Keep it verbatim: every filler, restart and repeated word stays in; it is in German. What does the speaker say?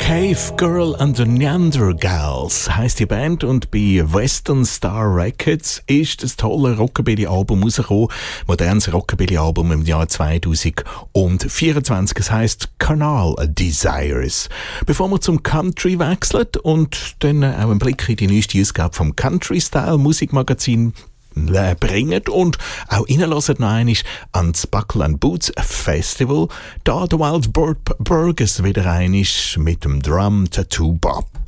Cave Girl and the Neandergals heisst die Band und bei Western Star Records ist das tolle Rockabilly-Album rausgekommen. Modernes Rockabilly-Album im Jahr zweitausendvierundzwanzig. Es heisst Carnal Desires. Bevor wir zum Country wechseln und dann auch einen Blick in die neueste Ausgabe vom Country Style Musikmagazin bringen und auch reinhören noch einmal ans Buckle and Boots Festival. Da der Wild Bird Burgers wieder ein ist mit dem Drum Tattoo Bob.